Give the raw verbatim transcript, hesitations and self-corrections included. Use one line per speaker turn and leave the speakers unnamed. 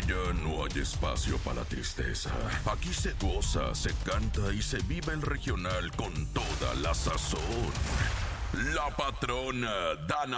ya no hay espacio para la tristeza. Aquí se goza, se canta y se vive el regional con toda la sazón. La patrona Dana